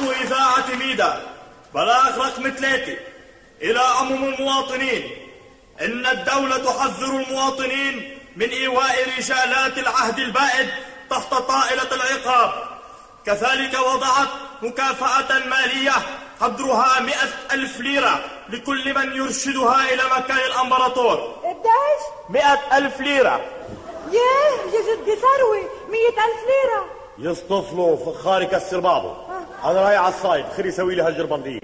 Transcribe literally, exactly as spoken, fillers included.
عضو إذاعة ميدا بلاغ رقم ثلاثة إلى عموم المواطنين إن الدولة تحذر المواطنين من إيواء رجالات العهد البائد تحت طائلة العقاب. كذلك وضعت مكافأة مالية قدرها مئة ألف ليرة لكل من يرشدها إلى مكان الأمبراطور. قديش؟ مئة ألف ليرة. ياه يا جدي ثروة، مئة ألف ليرة. يصطفلوا فخار يكسر بعضه. أنا رايح على الصايد، خلي يسوي لي هالجربندية.